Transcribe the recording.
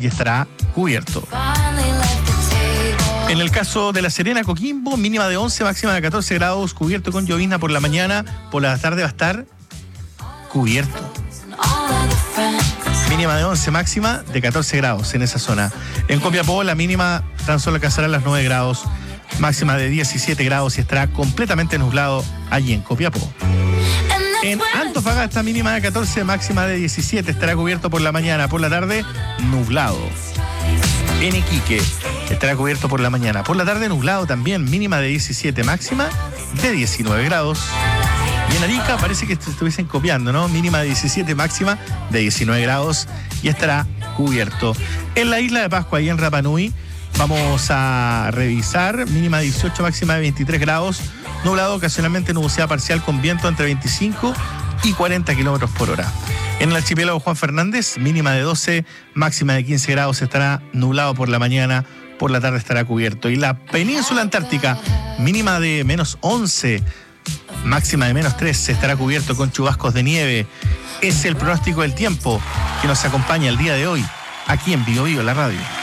y estará cubierto. En el caso de La Serena, Coquimbo, mínima de 11, máxima de 14 grados, cubierto con llovizna por la mañana, por la tarde va a estar cubierto. Mínima de 11, máxima de 14 grados en esa zona. En Copiapó, la mínima tan solo alcanzará las 9 grados, máxima de 17 grados y estará completamente nublado allí en Copiapó. En Antofagasta, mínima de 14, máxima de 17, estará cubierto por la mañana, por la tarde nublado. En Iquique, estará cubierto por la mañana, por la tarde nublado también, mínima de 17, máxima de 19 grados. Y en Arica parece que estuviesen copiando, ¿no? Mínima de 17, máxima de 19 grados y estará cubierto. En la isla de Pascua y en Rapa Nui vamos a revisar mínima de 18, máxima de 23 grados, nublado, ocasionalmente nubosidad parcial con viento entre 25 y 40 kilómetros por hora. En el archipiélago Juan Fernández, mínima de 12, máxima de 15 grados, estará nublado por la mañana, por la tarde estará cubierto. Y la península antártica, mínima de menos 11, máxima de menos 3, estará cubierto con chubascos de nieve. Es el pronóstico del tiempo que nos acompaña el día de hoy, aquí en Bio Bio, la radio.